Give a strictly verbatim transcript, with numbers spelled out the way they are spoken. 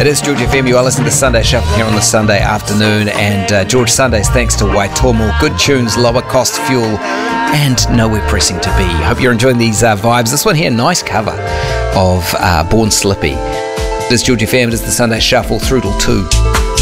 It is George F M. You are listening to Sunday Shuffle here on the Sunday afternoon. And uh, George Sundays, thanks to Waitomo. Good tunes, lower cost fuel, and nowhere pressing to be. Hope you're enjoying these uh, vibes. This one here, nice cover of uh, Born Slippy. It is George F M. It is the Sunday Shuffle through till two.